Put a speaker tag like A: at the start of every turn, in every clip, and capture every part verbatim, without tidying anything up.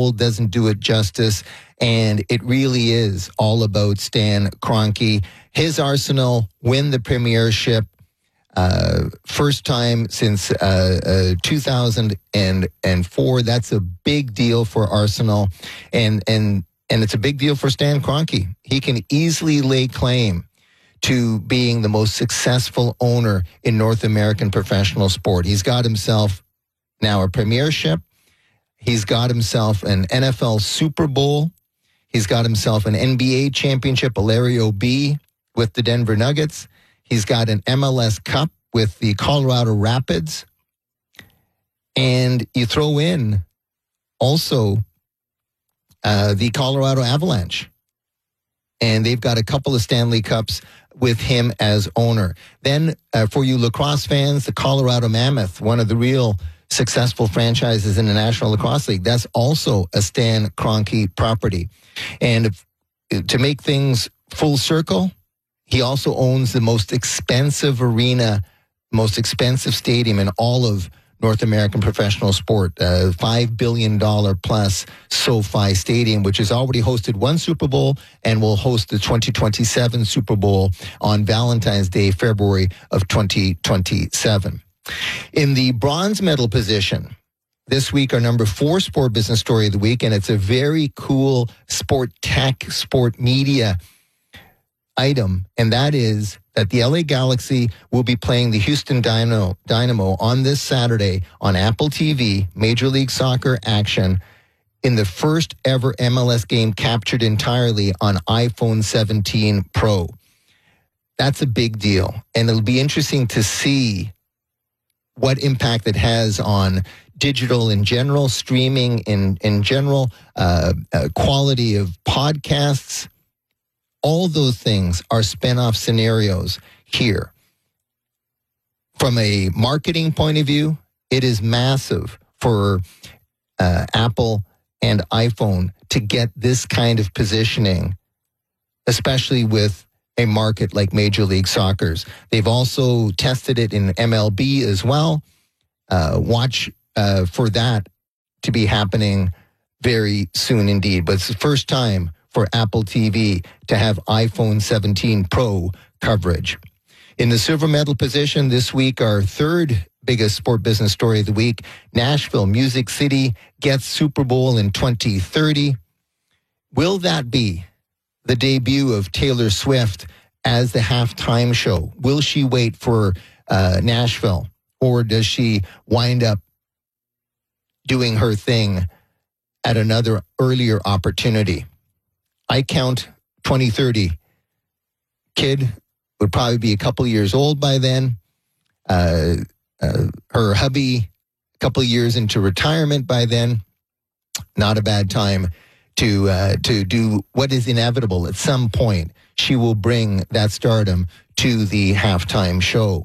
A: Bowl doesn't do it justice, and it really is all about Stan Kroenke. His Arsenal win the premiership. Uh, first time since uh, uh, two thousand four. That's a big deal for Arsenal, and and and it's a big deal for Stan Kroenke. He can easily lay claim to being the most successful owner in North American professional sport. He's got himself now a premiership. He's got himself an N F L Super Bowl. He's got himself an N B A championship, a Larry O'B with the Denver Nuggets. He's got an M L S Cup with the Colorado Rapids. And you throw in also uh, the Colorado Avalanche. And they've got a couple of Stanley Cups with him as owner. Then uh, for you lacrosse fans, the Colorado Mammoth, one of the real successful franchises in the National Lacrosse League, that's also a Stan Kroenke property. And if, to make things full circle, he also owns the most expensive arena, most expensive stadium in all of North American professional sport, uh, five billion dollars plus SoFi Stadium, which has already hosted one Super Bowl and will host the twenty twenty-seven Super Bowl on Valentine's Day, February of twenty twenty-seven. In the bronze medal position, this week, our number four sport business story of the week, and it's a very cool sport tech, sport media item, and that is that the L A Galaxy will be playing the Houston Dynamo, Dynamo on this Saturday on Apple T V, Major League Soccer action, in the first ever M L S game captured entirely on iPhone seventeen Pro. That's a big deal, and it'll be interesting to see what impact it has on digital in general, streaming in, in general, uh, uh, quality of podcasts. All those things are spin-off scenarios here. From a marketing point of view, it is massive for uh, Apple and iPhone to get this kind of positioning, especially with a market like Major League Soccer's. They've also tested it in M L B as well. Uh, watch uh, for that to be happening very soon indeed. But it's the first time for Apple T V to have iPhone seventeen Pro coverage. In the silver medal position this week, our third biggest sport business story of the week, Nashville Music City gets Super Bowl in twenty thirty. Will that be the debut of Taylor Swift as the halftime show? Will she wait for uh, Nashville, or does she wind up doing her thing at another earlier opportunity? I count twenty thirty. Kid would probably be a couple years old by then. Uh, uh, her hubby, a couple of years into retirement by then. Not a bad time to uh, to do what is inevitable. At some point, she will bring that stardom to the halftime show.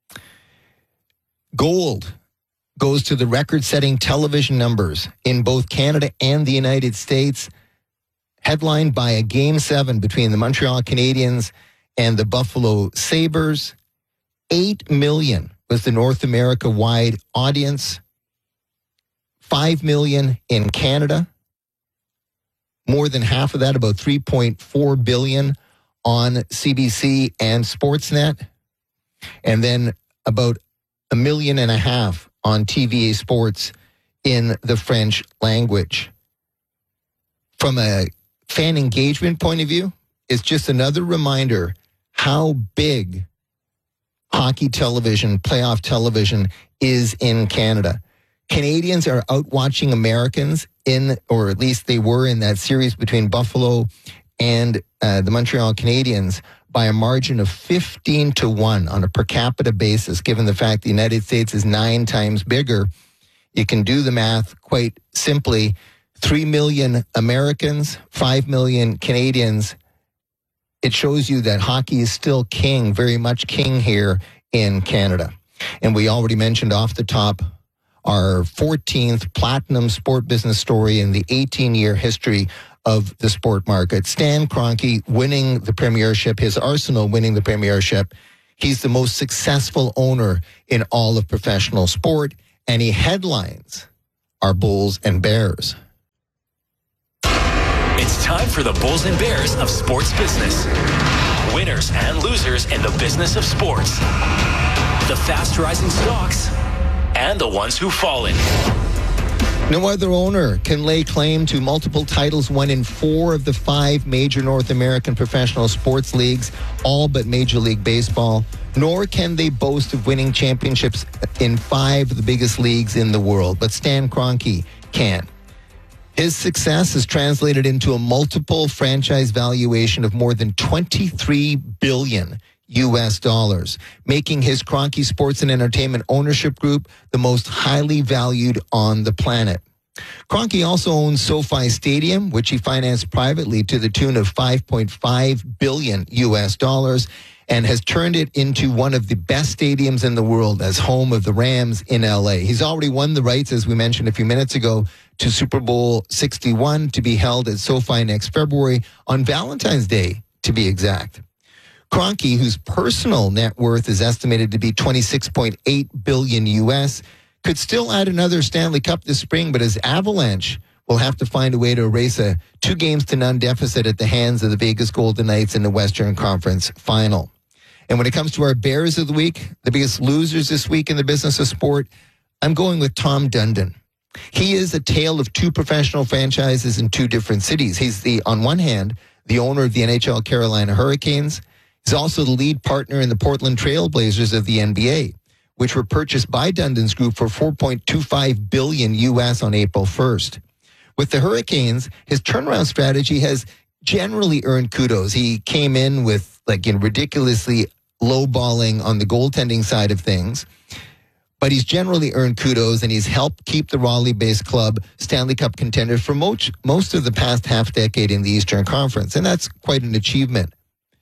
A: Gold goes to the record-setting television numbers in both Canada and the United States, headlined by a Game seven between the Montreal Canadiens and the Buffalo Sabres. Eight million was the North America-wide audience. Five million in Canada. More than half of that, about three point four billion on C B C and Sportsnet. And then about a million and a half on T V A Sports in the French language. From a fan engagement point of view, it's just another reminder how big hockey television, playoff television is in Canada. Canadians are out watching Americans in, or at least they were in that series between Buffalo and uh, the Montreal Canadiens by a margin of fifteen to one on a per capita basis. Given the fact the United States is nine times bigger, you can do the math quite simply. Three million Americans, five million Canadians. It shows you that hockey is still king, very much king here in Canada. And we already mentioned off the top our fourteenth platinum sport business story in the eighteen-year history of the sport market. Stan Kroenke winning the premiership, his Arsenal winning the premiership. He's the most successful owner in all of professional sport, and he headlines our Bulls and Bears.
B: It's time for the Bulls and Bears of sports business. Winners and losers in the business of sports. The fast-rising stocks and the ones who've fallen.
A: No other owner can lay claim to multiple titles won in four of the five major North American professional sports leagues, all but Major League Baseball, nor can they boast of winning championships in five of the biggest leagues in the world. But Stan Kroenke can. His success has translated into a multiple franchise valuation of more than twenty-three billion U S dollars, making his Kroenke Sports and Entertainment Ownership Group the most highly valued on the planet. Kroenke also owns SoFi Stadium, which he financed privately to the tune of five point five billion U S dollars, and has turned it into one of the best stadiums in the world as home of the Rams in L A. He's already won the rights, as we mentioned a few minutes ago, to Super Bowl sixty-one, to be held at SoFi next February, on Valentine's Day, to be exact. Kroenke, whose personal net worth is estimated to be twenty-six point eight billion U S, could still add another Stanley Cup this spring, but his Avalanche will have to find a way to erase a two games to none deficit at the hands of the Vegas Golden Knights in the Western Conference Final. And when it comes to our Bears of the week, the biggest losers this week in the business of sport, I'm going with Tom Dundon. He is a tale of two professional franchises in two different cities. He's the, on one hand, the owner of the N H L Carolina Hurricanes. He's also the lead partner in the Portland Trail Blazers of the N B A, which were purchased by Dundon's group for four point two five billion U S on April first. With the Hurricanes, his turnaround strategy has generally earned kudos. He came in with like in ridiculously lowballing on the goaltending side of things, but he's generally earned kudos, and he's helped keep the Raleigh-based club Stanley Cup contender for most, most of the past half decade in the Eastern Conference, and that's quite an achievement.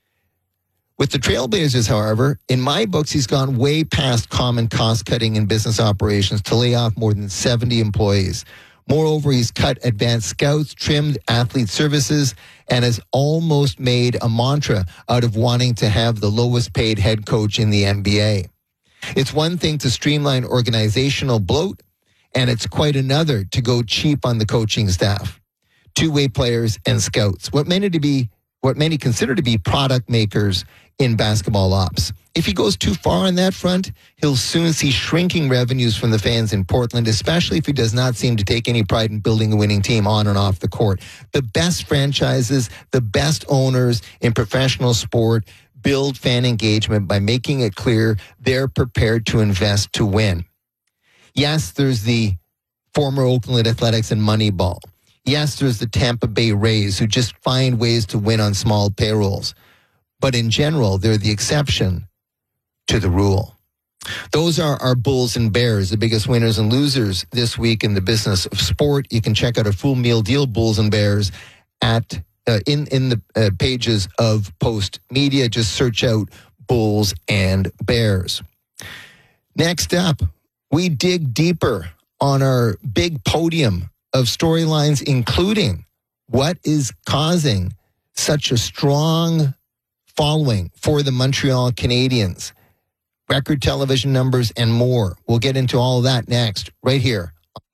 A: With the Trailblazers, however, in my books, he's gone way past common cost-cutting in business operations to lay off more than seventy employees. Moreover, he's cut advanced scouts, trimmed athlete services, and has almost made a mantra out of wanting to have the lowest paid head coach in the N B A. It's one thing to streamline organizational bloat, and it's quite another to go cheap on the coaching staff, two-way players, and scouts, what many to be, what many consider to be product makers in basketball ops. If he goes too far on that front, he'll soon see shrinking revenues from the fans in Portland, especially if he does not seem to take any pride in building a winning team on and off the court. The best franchises, the best owners in professional sport build fan engagement by making it clear they're prepared to invest to win. Yes, there's the former Oakland Athletics and Moneyball. Yes, there's the Tampa Bay Rays, who just find ways to win on small payrolls. But in general, they're the exception to the rule. Those are our Bulls and Bears, the biggest winners and losers this week in the business of sport. You can check out a full meal deal, Bulls and Bears, at uh, in, in the uh, pages of Post Media. Just search out Bulls and Bears. Next up, we dig deeper on our big podium of storylines, including what is causing such a strong following for the Montreal Canadiens, record television numbers, and more. We'll get into all of that next, right here.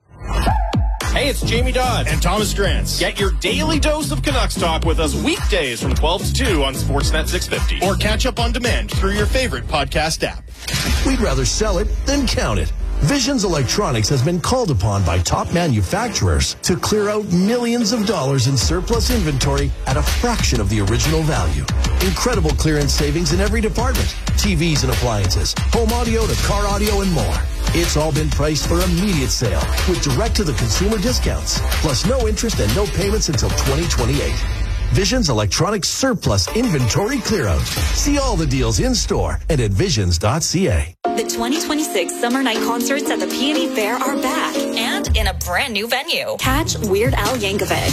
C: Hey, it's Jamie Dodd
D: and Thomas Drance.
C: Get your daily dose of Canucks talk with us weekdays from twelve to two on Sportsnet six fifty.
D: Or catch up on demand through your favorite podcast app.
E: We'd rather sell it than count it. Visions Electronics has been called upon by top manufacturers to clear out millions of dollars in surplus inventory at a fraction of the original value. Incredible clearance savings in every department. T Vs and appliances, home audio to car audio and more. It's all been priced for immediate sale with direct-to-the-consumer discounts, plus no interest and no payments until twenty twenty-eight. Visions Electronics Surplus Inventory Clearout. See all the deals in store and at visions dot c a.
F: The twenty twenty-six Summer Night Concerts at the P and E Fair are back and in a brand new venue. Catch Weird Al Yankovic,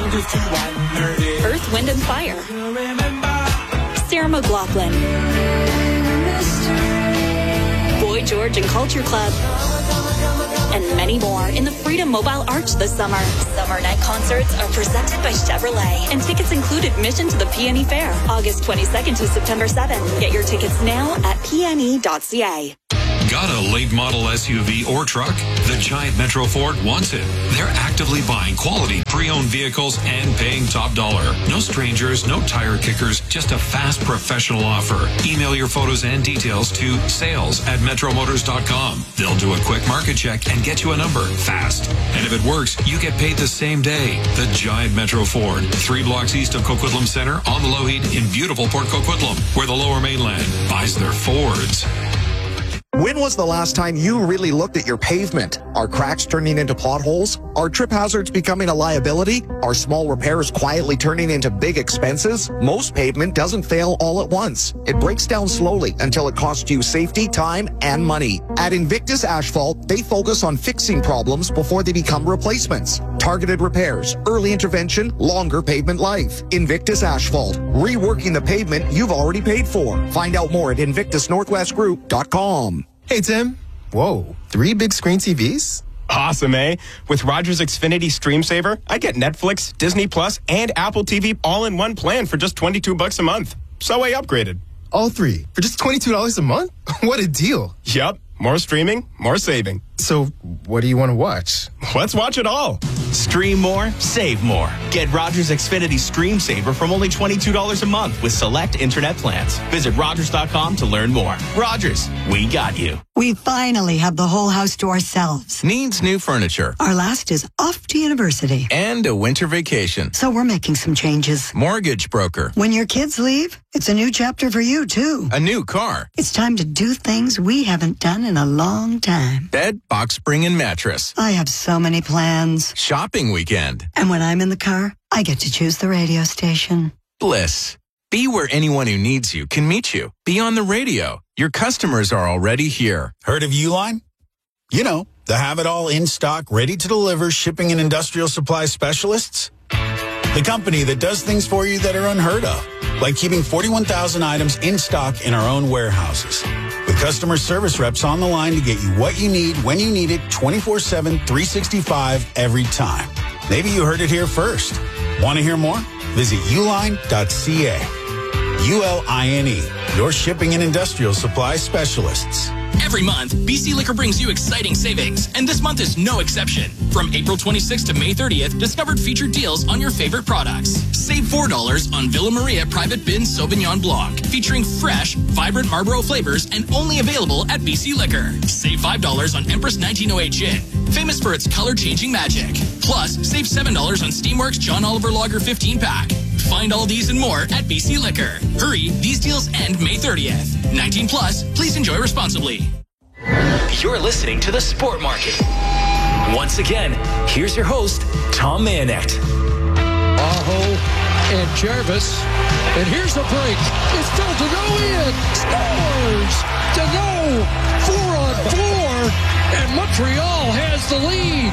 F: Earth, Wind and Fire, Sarah McLachlan, Boy George and Culture Club, and many more in the Freedom Mobile Arch this summer. Summer Night Concerts are presented by Chevrolet, and tickets include admission to the P and E Fair, August twenty-second to September seventh. Get your tickets now at p n e dot c a.
G: Got a late model S U V or truck? The Giant Metro Ford wants it. They're actively buying quality pre-owned vehicles and paying top dollar. No strangers, no tire kickers, just a fast professional offer. Email your photos and details to sales at metro motors dot com. They'll do a quick market check and get you a number fast. And if it works, you get paid the same day. The Giant Metro Ford, three blocks east of Coquitlam Center on the Lougheed in beautiful Port Coquitlam, where the Lower Mainland buys their Fords.
H: When was the last time you really looked at your pavement? Are cracks turning into potholes? Are trip hazards becoming a liability? Are small repairs quietly turning into big expenses? Most pavement doesn't fail all at once. It breaks down slowly until it costs you safety, time, and money. At Invictus Asphalt, they focus on fixing problems before they become replacements. Targeted repairs, early intervention, longer pavement life. Invictus Asphalt, reworking the pavement you've already paid for. Find out more at invictus northwest group dot com.
I: Hey, Tim. Whoa, three big screen T Vs?
C: Awesome, eh? With Rogers Xfinity Stream Saver, I get Netflix, Disney Plus, and Apple T V all in one plan for just twenty-two bucks a month. So I upgraded.
I: All three for just twenty-two dollars a month? What a deal.
C: Yup. More streaming, more saving.
I: So what do you want to watch?
C: Let's watch it all.
J: Stream more, save more. Get Rogers Xfinity Stream Saver from only twenty-two dollars a month with select internet plans. Visit rogers dot com to learn more. Rogers, we got you.
K: We finally have the whole house to ourselves.
L: Needs new furniture.
K: Our last is off to university.
L: And a winter vacation.
K: So we're making some changes.
L: Mortgage broker.
K: When your kids leave, it's a new chapter for you, too.
L: A new car.
K: It's time to do things we haven't done in a long time.
L: Bed, box spring, and mattress.
K: I have so many plans.
L: Shopping weekend.
K: And when I'm in the car, I get to choose the radio station.
L: Bliss. Be where anyone who needs you can meet you. Be on the radio. Your customers are already here.
M: Heard of Uline? You know, the have-it-all in stock, ready to deliver shipping and industrial supply specialists. The company that does things for you that are unheard of, like keeping forty-one thousand items in stock in our own warehouses. With customer service reps on the line to get you what you need, when you need it, twenty-four seven, three sixty-five, every time. Maybe you heard it here first. Want to hear more? Visit uline dot c a. U L I N E, your shipping and industrial supply specialists.
N: Every month, B C Liquor brings you exciting savings, and this month is no exception. From April twenty-sixth to May thirtieth, discover featured deals on your favorite products. Save four dollars on Villa Maria Private Bin Sauvignon Blanc, featuring fresh, vibrant Marlboro flavors and only available at B C Liquor. Save five dollars on Empress nineteen oh eight Gin, famous for its color-changing magic. Plus, save seven dollars on Steamworks John Oliver Lager fifteen pack. Find all these and more at B C Liquor. Hurry, these deals end May thirtieth. nineteen plus, please enjoy responsibly.
B: You're listening to The Sport Market. Once again, here's your host, Tom Mayonet.
O: Aho and Jarvis. And here's the break. It's still Deneau in. Scores! Deneau, four on four. And Montreal has the lead.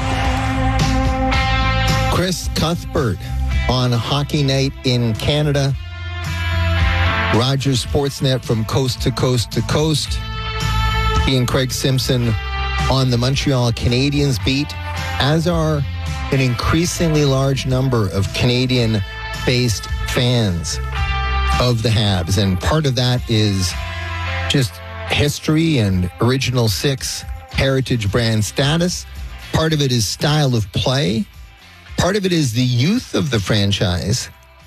A: Chris Cuthbert on Hockey Night in Canada. Rogers Sportsnet from coast to coast to coast. He and Craig Simpson on the Montreal Canadiens beat, as are an increasingly large number of Canadian-based fans of the Habs. And part of that is just history and Original Six heritage brand status. Part of it is style of play. Part of it is the youth of the franchise.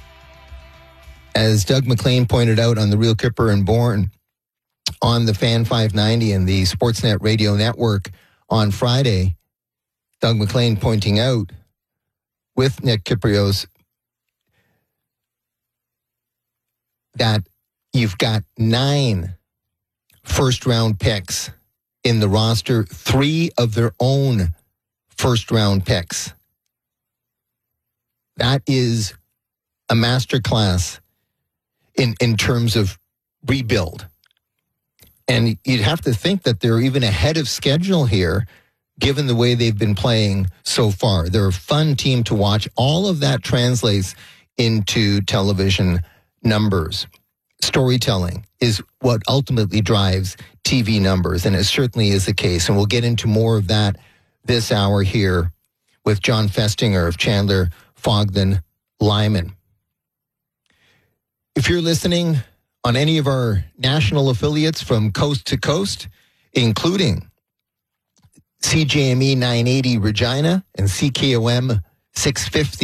A: As Doug McLean pointed out on the Real Kipper and Bourne on the Fan five ninety and the Sportsnet Radio Network on Friday, Doug McLean pointing out with Nick Kypreos that you've got nine first-round picks in the roster, three of their own first-round picks. That is a masterclass in, in terms of rebuild. And you'd have to think that they're even ahead of schedule here, given the way they've been playing so far. They're a fun team to watch. All of that translates into television numbers. Storytelling is what ultimately drives T V numbers, and it certainly is the case. And we'll get into more of that this hour here with John Festinger of Chandler, Fogden, Lyman. If you're listening on any of our national affiliates from coast to coast, including C J M E nine eighty Regina and C K O M six fifty